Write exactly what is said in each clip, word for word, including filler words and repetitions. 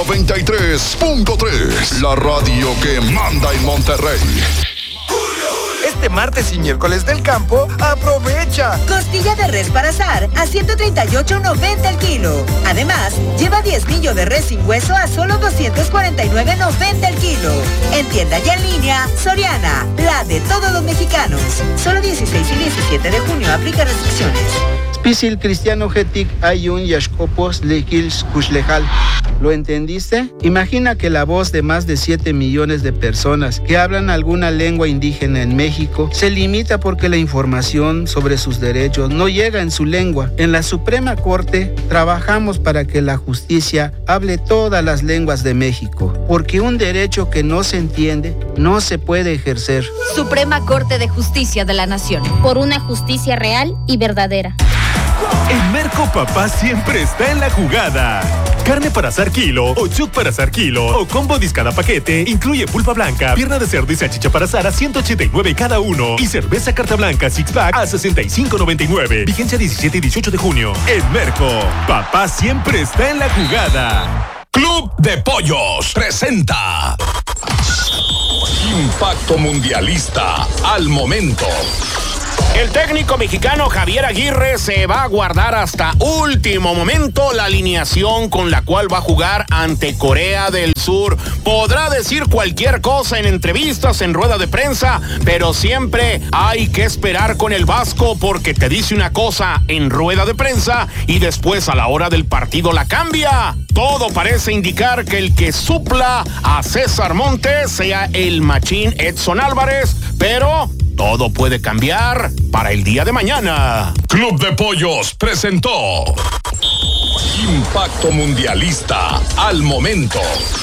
noventa y tres punto tres, la radio que manda en Monterrey. Este martes y miércoles del campo, aprovecha. Costilla de res para asar a ciento treinta y ocho noventa el kilo. Además, lleva diezmillo de res sin hueso a solo doscientos cuarenta y nueve noventa el kilo. En tienda y en línea, Soriana, la de todos los mexicanos. Solo dieciséis y diecisiete de junio, aplica restricciones. Spisil Cristiano Getic Ayun Yashkopos Lekils Kushlejal. ¿Lo entendiste? Imagina que la voz de más de siete millones de personas que hablan alguna lengua indígena en México se limita porque la información sobre sus derechos no llega en su lengua. En la Suprema Corte trabajamos para que la justicia hable todas las lenguas de México, porque un derecho que no se entiende no se puede ejercer. Suprema Corte de Justicia de la Nación. Por una justicia real y verdadera. En Merco Papá siempre está en la jugada. Carne para asar kilo, o chuc para asar kilo, o combo dis cada paquete, incluye pulpa blanca, pierna de cerdo y salchicha para asar a ciento ochenta y nueve cada uno, y cerveza carta blanca six pack a sesenta y cinco noventa y nueve. Vigencia diecisiete y dieciocho de junio. En Merco, papá siempre está en la jugada. Club de Pollos presenta Impacto Mundialista al momento. El técnico mexicano Javier Aguirre se va a guardar hasta último momento la alineación con la cual va a jugar ante Corea del Sur. Podrá decir cualquier cosa en entrevistas, en rueda de prensa, pero siempre hay que esperar con el vasco porque te dice una cosa en rueda de prensa y después a la hora del partido la cambia. Todo parece indicar que el que supla a César Montes sea el machín Edson Álvarez, pero todo puede cambiar para el día de mañana. Club de Pollos presentó Impacto Mundialista al momento.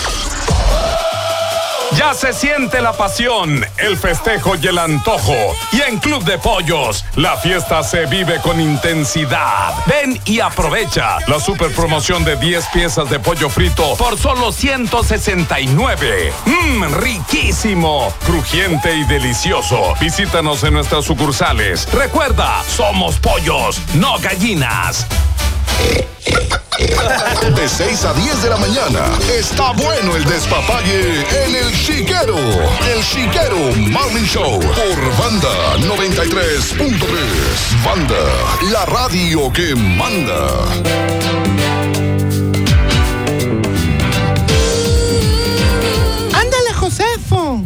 Ya se siente la pasión, el festejo y el antojo. Y en Club de Pollos, la fiesta se vive con intensidad. Ven y aprovecha la super promoción de diez piezas de pollo frito por solo ciento sesenta y nueve. Mmm, riquísimo, crujiente y delicioso. Visítanos en nuestras sucursales. Recuerda, somos pollos, no gallinas. De seis a diez de la mañana, está bueno el despapalle en El Chiquero. El Chiquero Morning Show por Banda noventa y tres punto tres. Banda, la radio que manda. Ándale, Josefo.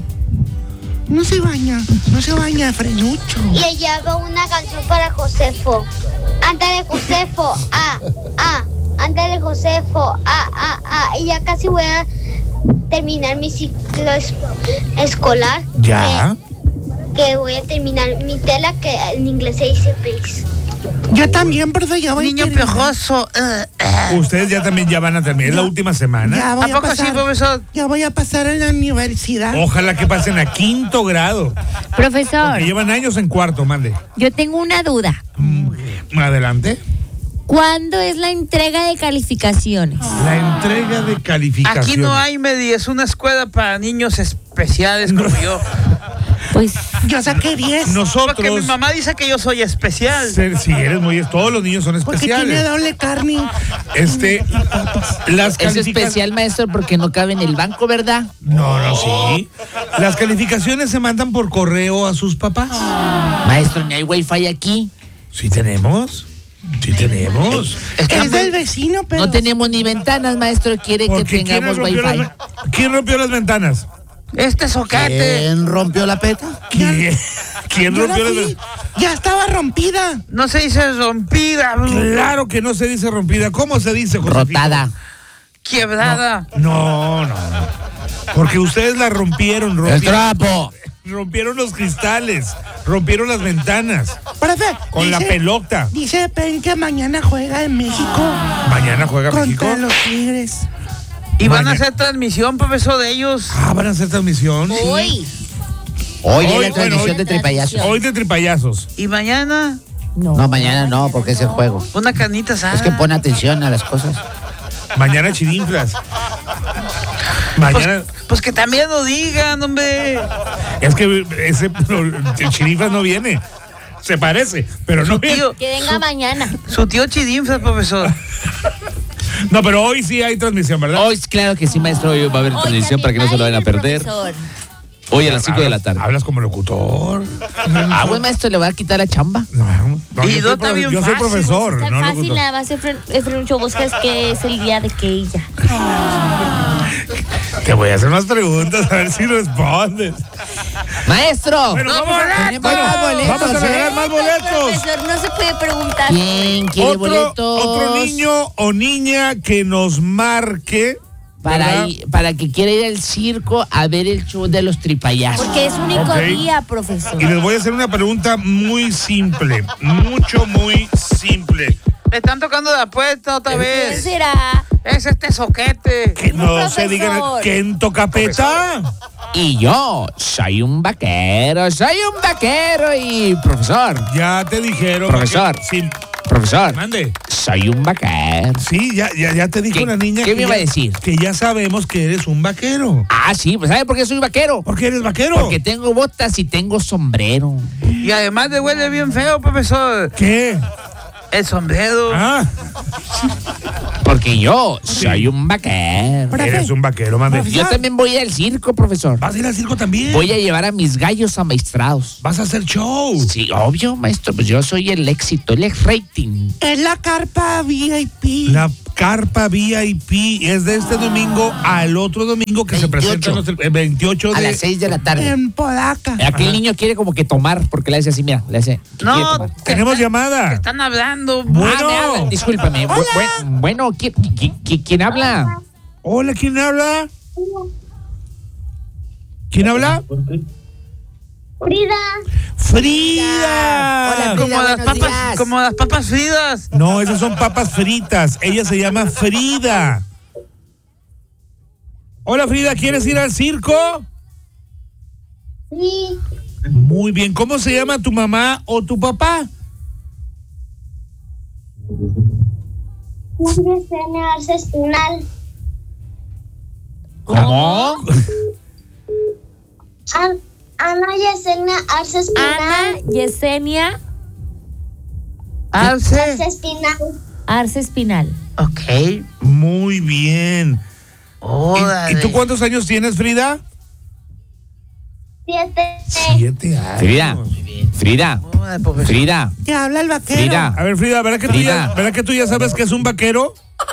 No se baña, no se baña, Frenucho. Y ella hago una canción para Josefo. Ándale, Josefo, ah, ah, ándale, Josefo, ah, ah, ah. Y ya casi voy a terminar mi ciclo es- escolar. ¿Ya? Que, que voy a terminar mi tela, que en inglés se dice pace. Yo también, profe, ya voy Niño a terminar. piojoso. Uh, uh. Ustedes ya también ya van a terminar, es la última semana. Ya voy ¿A poco pasar, sí, profesor? Ya voy a pasar a la universidad. Ojalá que pasen a quinto grado. Profesor, Que llevan años en cuarto, mande. yo tengo una duda. Mm, adelante. ¿Cuándo es la entrega de calificaciones? La entrega de calificaciones. Aquí no hay media, es una escuela para niños especiales como yo. Pues Yo saqué diez. Nosotros. Porque mi mamá dice que yo soy especial. Se- Sí, eres muy. Todos los niños son Porque tiene especiales. doble carne. Este. Las Es califica- especial, maestro, porque no cabe en el banco, ¿verdad? No, no, sí. Las calificaciones se mandan por correo a sus papás. Maestro, ni hay wifi aquí. Sí tenemos. Sí tenemos. Es del vecino, pero. No tenemos ni ventanas, maestro. Quiere que Porque ¿quién tengamos rompió, wifi. las, ¿Quién rompió las ventanas? Este socate. ¿Quién rompió la peta? ¿Quién, ¿Quién Yo la rompió las vi. ventanas? Ya estaba rompida. No se dice rompida. Claro que no se dice rompida. ¿Cómo se dice, Josefito? Rotada. Quebrada. No, no, no. Porque ustedes la rompieron, El rompieron, trapo. rompieron los cristales, rompieron las ventanas Profe, con la dice- pelota. Dice Pen que mañana juega en México Mañana juega México. contra los Tigres. Y van a Maña- hacer transmisión, profesor, de ellos. Ah, van a hacer transmisión. hoy. Hoy es Hoy, la transmisión bueno, de tripayazos. Hoy de tripayazos. Y mañana, No. No, mañana no, porque es el juego. una canita asada. Es que pone atención a las cosas. Mañana chirinflas. Mañana. Pues, pues que también lo digan, hombre. Es que ese el chirinflas no viene. Se parece, pero no Su viene. tío, Que venga mañana. su tío Chidinflas, profesor. No, pero hoy sí hay transmisión, ¿verdad? Hoy, claro que sí, maestro, hoy va a haber Hoy transmisión para que no se lo vayan a perder. Profesor. Hoy a las cinco de la tarde. Hablas como locutor. Ah, buen maestro, le va a quitar la chamba. No, Y yo, no soy, está pro- bien yo soy fácil. profesor, Está no fácil, locutor. nada más Efrencho Bosques, que es el día de que ella. Te voy a hacer unas preguntas a ver si respondes. Maestro. Bueno, ¡No, vamos, a, tenemos bueno, más boletos, vamos a regalar ¿eh? más boletos. Profesor, no se puede preguntar. ¿Quién quiere Otro, boletos? otro niño o niña que nos marque Para, ¿verdad? ir- para que quiera ir al circo a ver el show de los tripayazos. Porque es único Ok. día, profesor. Y les voy a hacer una pregunta muy simple, mucho, muy simple. Le están tocando la puerta otra ¿Quién vez. será? Es este soquete. Que no Profesor. se digan Kento Capeta. Y yo soy un vaquero, soy un vaquero y profesor, Ya te dijeron. Profesor. que- sí, profesor, mande. soy un vaquero. Sí, ya, ya, ya te dijo ¿Qué- una niña. qué que me iba ya- a decir? Que ya sabemos que eres un vaquero. Ah, sí, pues ¿sabe por qué soy vaquero? ¿Por qué eres vaquero? Porque tengo botas y tengo sombrero. Y además le huele bien feo, profesor. ¿Qué? El sombrero. Ah, Porque yo soy un vaquero. eres un vaquero, mande. Yo también voy al circo, profesor. ¿Vas a ir al circo también? Voy a llevar a mis gallos amaestrados. ¿Vas a hacer show? Sí, obvio, maestro. Pues yo soy el éxito, el ex-rating. Es la carpa V I P. La carpa V I P es de este domingo al otro domingo que se presenta veintiocho. el veintiocho A de... las seis de la tarde. En Podaca. Aquí el niño quiere como que tomar, porque le hace así, mira, le hace. que quiere No, tomar. Tenemos llamada. están hablando. Ah, me Bueno. hablan, discúlpame. Bu- bu- bueno, ¿quién, quién- quién- quién habla? Hola, ¿quién habla? ¿Quién habla? Frida. ¡Frida! Hola, Como Frida, las buenos papas, días. como las papas fridas. No, esas son papas fritas. Ella se llama Frida. Hola, Frida, ¿quieres ir al circo? Sí. Muy bien. ¿Cómo se llama tu mamá o tu papá? Una escena Arce Espinal. ¿Cómo? An- Ana Yesenia Arce Espinal. Ana Yesenia Arce. Arce Espinal. Arce Espinal. Ok. Muy bien. ¿Y, y tú cuántos años tienes, Frida? Siete. Siete años. Frida, Frida, Frida, Te habla el vaquero. Frida. A ver, Frida, ¿verdad que, tú Frida. ya, ¿verdad que tú ya sabes que es un vaquero?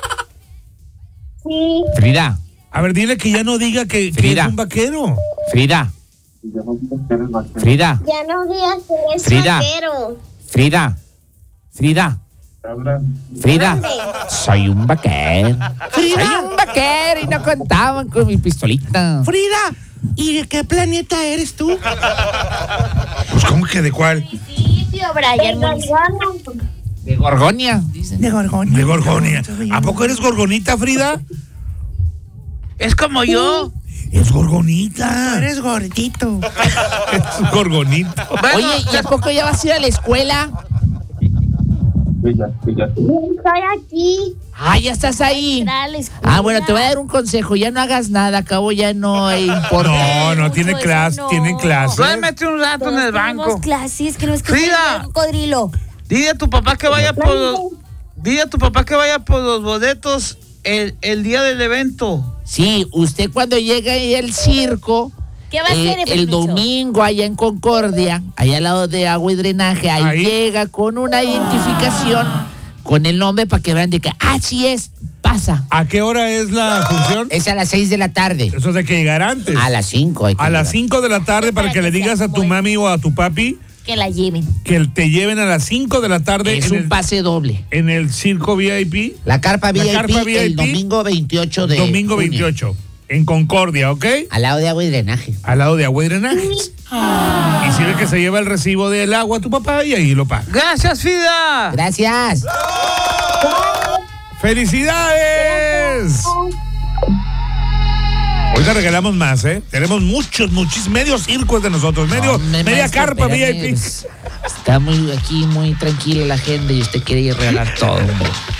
Sí. Frida, A ver, dile que ya no diga que, que Frida. es un vaquero. Frida, Frida, Ya no digas que eres Frida. vaquero. Frida, Frida, Frida, soy un vaquero. Soy un vaquero y no contaban con mi pistolita. Frida, ¿y de qué planeta eres tú? Pues, ¿cómo que de cuál? Municipio, Brian. municipio. De Gorgonia, dicen. De Gorgonia. De Gorgonia. ¿A poco eres gorgonita, Frida? Es como yo. Es Tú gorgonita. eres gordito. Es gorgonito. Bueno, Oye, ¿y a poco ya vas a ir a la escuela? Estoy aquí. Ah, ya estás ahí. Ah, bueno, te voy a dar un consejo. Ya no hagas nada, acabo ya no importa. No, no tiene Mucho clase, eso no. tiene clase. duérmete un rato en el banco. Tenemos clases, que no es que Frida. sea un cocodrilo. Dile a tu papá que vaya por los, dile a tu papá que vaya por los boletos el, el día del evento. Sí, usted cuando llega ahí al circo, ¿Qué va a eh, hacer, el Efrencho? domingo allá en Concordia, allá al lado de agua y drenaje, ahí, Ahí. llega con una identificación, con el nombre para que vean de que así es, pasa. ¿A qué hora es la función? Es a las seis de la tarde. Eso es de que llegar antes. A las cinco. A las cinco de la tarde para que le digas a tu mami o a tu papi Que la lleven. que te lleven a las cinco de la tarde Es en un el, pase doble. en el circo V I P. La carpa La V I P carpa V I P, el domingo veintiocho de Domingo junio. veintiocho. En Concordia, ¿ok? Al lado de agua y drenaje. Al lado de agua y drenaje. Y sirve que se lleva el recibo del agua a tu papá y ahí lo paga. Gracias, Frida. Gracias. ¡Felicidades! Hoy te regalamos más, ¿eh? Tenemos muchos, muchos, medio circo es de nosotros, medio, Hombre, media maestro, carpa V I espérame, P. pues, está muy aquí muy tranquila la gente y usted quiere ir a regalar todo, hombre.